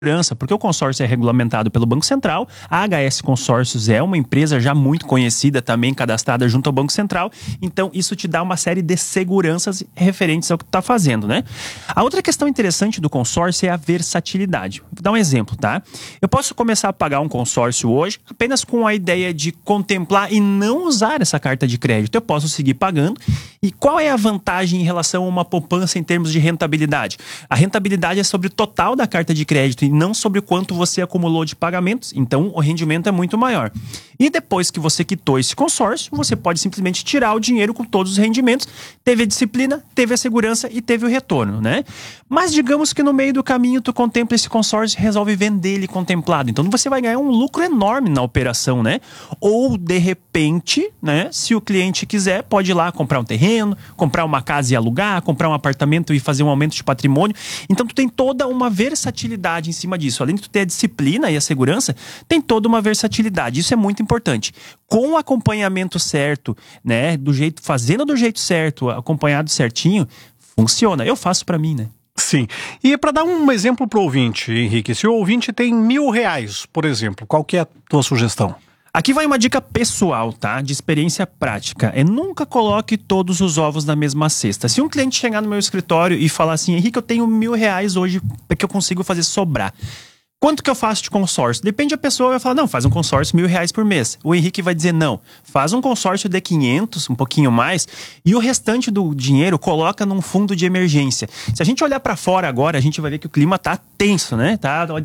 porque o consórcio é regulamentado pelo Banco Central. A HS Consórcios é uma empresa já muito conhecida, também cadastrada junto ao Banco Central. Então, isso te dá uma série de seguranças referentes ao que tu está fazendo, né? A outra questão interessante do consórcio é a versatilidade. Vou dar um exemplo, tá? Eu posso começar a pagar um consórcio hoje apenas com a ideia de contemplar e não usar essa carta de crédito. Eu posso seguir pagando. E qual é a vantagem em relação a uma poupança em termos de rentabilidade? A rentabilidade é sobre o total da carta de crédito e não sobre quanto você acumulou de pagamentos. Então, o rendimento é muito maior. E depois que você quitou esse consórcio, você pode simplesmente tirar o dinheiro com todos os rendimentos. Teve a disciplina, teve a segurança e teve o retorno, né? Mas digamos que no meio do caminho tu contempla esse consórcio e resolve vender ele contemplado. Então, você vai ganhar um lucro enorme na operação, né? Ou, de repente, né? Se o cliente quiser, pode ir lá comprar um terreno, comprar uma casa e alugar, comprar um apartamento e fazer um aumento de patrimônio. Então, tu tem toda uma versatilidade em cima disso. Além de tu ter a disciplina e a segurança, tem toda uma versatilidade. Isso é muito importante. Com o acompanhamento certo, né? Fazendo do jeito certo, acompanhado certinho, funciona. Eu faço pra mim, né? Sim. E para dar um exemplo pro ouvinte, Henrique, se o ouvinte tem R$1.000, por exemplo, qual que é a tua sugestão? Aqui vai uma dica pessoal, tá? De experiência prática. Nunca coloque todos os ovos na mesma cesta. Se um cliente chegar no meu escritório e falar assim, Henrique, eu tenho R$1.000 hoje porque eu consigo fazer sobrar. Quanto que eu faço de consórcio? Depende da pessoa, vai falar, não, faz um consórcio R$1.000 por mês. O Henrique vai dizer, não, faz um consórcio de 500, um pouquinho mais, e o restante do dinheiro coloca num fundo de emergência. Se a gente olhar pra fora agora, a gente vai ver que o clima tá tenso, né?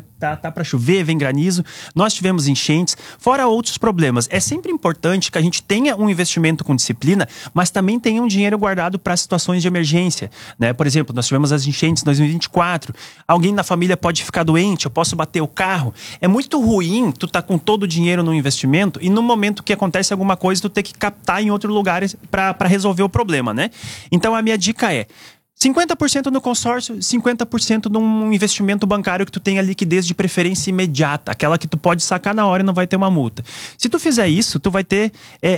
Tá pra chover, vem granizo, nós tivemos enchentes, fora outros problemas. É sempre importante que a gente tenha um investimento com disciplina, mas também tenha um dinheiro guardado para situações de emergência, né? Por exemplo, nós tivemos as enchentes em 2024, alguém na família pode ficar doente, eu posso bater o carro. É muito ruim tu tá com todo o dinheiro no investimento e no momento que acontece alguma coisa tu ter que captar em outro lugar para resolver o problema, né? Então a minha dica é 50% no consórcio, 50% num investimento bancário que tu tenha liquidez de preferência imediata, aquela que tu pode sacar na hora e não vai ter uma multa. Se tu fizer isso, tu vai ter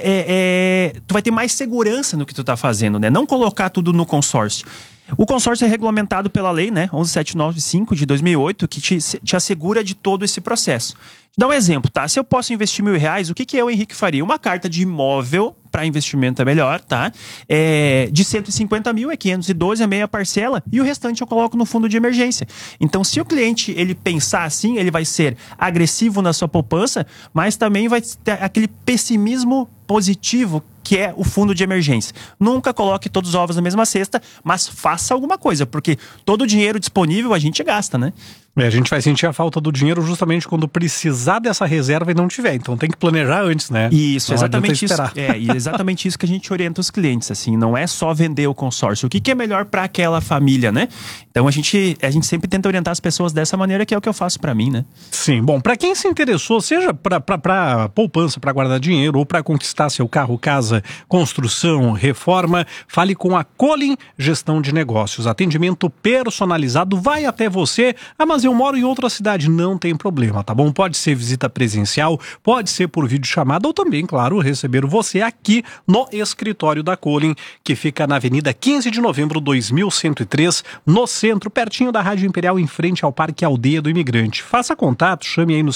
mais segurança no que tu tá fazendo, né? Não colocar tudo no consórcio. O consórcio é regulamentado pela lei, né, 11795 de 2008, que te assegura de todo esse processo. Dá um exemplo, tá? Se eu posso investir R$1.000, o que eu, Henrique, faria? Uma carta de imóvel para investimento é melhor, tá? De 150 mil é 512, é meia parcela, e o restante eu coloco no fundo de emergência. Então, se o cliente ele pensar assim, ele vai ser agressivo na sua poupança, mas também vai ter aquele pessimismo positivo que é o fundo de emergência. Nunca coloque todos os ovos na mesma cesta, mas faça alguma coisa, porque todo o dinheiro disponível a gente gasta, né? A gente vai sentir a falta do dinheiro justamente quando precisar dessa reserva e não tiver. Então tem que planejar antes, né? Isso, exatamente isso. Exatamente isso que a gente orienta os clientes, assim. Não é só vender o consórcio. O que é melhor para aquela família, né? Então a gente sempre tenta orientar as pessoas dessa maneira, que é o que eu faço para mim, né? Sim, bom, para quem se interessou, seja para poupança, para guardar dinheiro ou para conquistar seu carro, casa, construção, reforma, fale com a Colin Gestão de Negócios. Atendimento personalizado, vai até você. Mas eu moro em outra cidade, não tem problema, tá bom? Pode ser visita presencial, pode ser por videochamada ou também, claro, receber você aqui no escritório da Colin, que fica na Avenida 15 de Novembro, 2103, no centro, pertinho da Rádio Imperial, em frente ao Parque Aldeia do Imigrante. Faça contato, chame aí no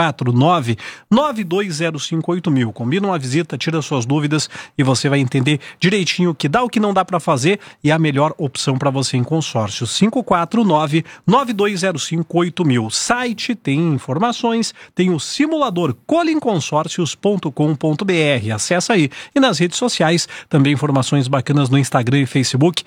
549-9205-8000. Combina uma visita, tira suas dúvidas e você vai entender direitinho o que dá, o que não dá para fazer e a melhor opção para você em consórcio. 549-9205-8000. Site tem informações, tem o simulador colinconsórcios.com.br. Acessa aí. E nas redes sociais, também informações bacanas no Instagram e Facebook,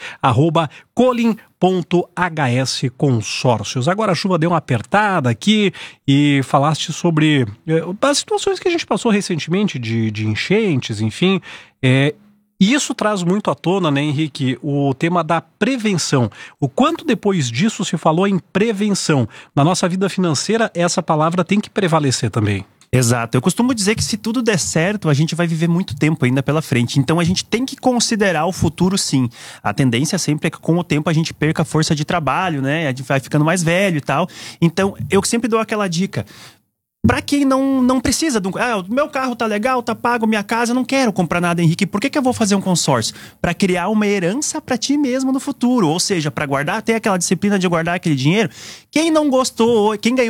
@colin.hsconsórcios. Agora a chuva deu uma apertada aqui e falaste sobre as situações que a gente passou recentemente de enchentes, enfim. E isso traz muito à tona, né, Henrique, o tema da prevenção. O quanto depois disso se falou em prevenção. Na nossa vida financeira, essa palavra tem que prevalecer também. Exato. Eu costumo dizer que se tudo der certo, a gente vai viver muito tempo ainda pela frente. Então a gente tem que considerar o futuro, sim. A tendência sempre é que com o tempo a gente perca a força de trabalho, né? A gente vai ficando mais velho e tal. Então eu sempre dou aquela dica. Pra quem não precisa de o meu carro tá legal, tá pago, minha casa, eu não quero comprar nada, Henrique. Por que eu vou fazer um consórcio? Pra criar uma herança pra ti mesmo no futuro. Ou seja, pra guardar, ter aquela disciplina de guardar aquele dinheiro. Quem não gostou, quem ganhou